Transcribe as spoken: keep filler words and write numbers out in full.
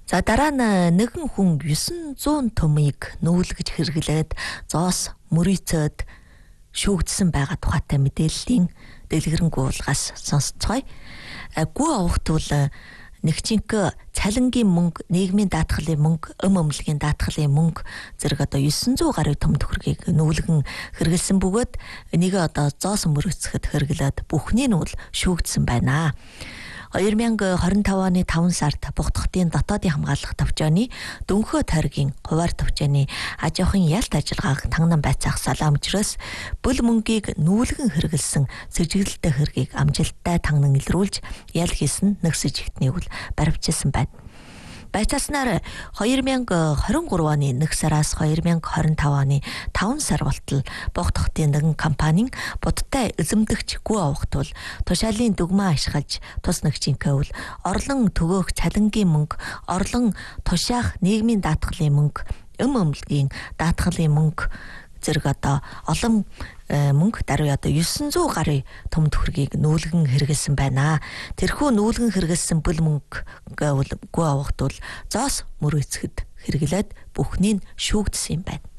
За дараа нь нэгэн хүн дев'ять зуун төмийг нүүлгэж хэрэглээд зоос мөрийцөөд шүүгдсэн байгаа тухайтай мэдээллийн дэлгэрэнгүй уулгаас сонсцгоё. Гүү авахтвал нэгчинхэ цалингийн мөнгө, нийгмийн даатгалын мөнгө, өм өмлөгийн даатгалын мөнгө зэрэг одоо дев'ять зуун гаруй том төгрөгийг нүүлгэн хэрэгэлсэн бөгөөд энийг одоо зоос мөрөөцөхөд хэрэглээд бүхний нь бол шүүгдсэн байна. две тысячи двадцать пять оны таван сард Бугтхтын дотоодын хамгаалах товчооны дөнхөө тойргийн хуваар товчооны аж ахуйн ялт ажиллагааг танган байцаах салаамжраас бүл мөнгийг нүүлгэн хэрэгэлсэн сэжиглэлтэй хэргийг амжилттай танган илрүүлж ял хийсэн нэгсэж ихтнийг бол баривчилсан байна. Байцааснаар две тысячи двадцать три оны нэг сараас две тысячи двадцать пять оны таван сар болтол Бугтхтын нэгэн компанийн будтай эзэмдэгч гүү авахтвал тушаалын дүгмээ ашиглаж тус нэгчинхээ бол орлон төгөөх цалингийн мөнгө, орлон тушаах нийгмийн даатгалын мөнгө, өм өмлөгийн даатгалын мөнгө зэрэг одоо олон мөнгө даруй одоо дев'ять зуун гаруй том төгрөгийг нүүлгэн хэрэгэлсэн байна. Тэрхүү нүүлгэн хэрэгэлсэн бүл мөнгө гүү авахтвал зоос мөрөөцөхөд хэрэглээд бүхнийг шүүгдсэн юм байна.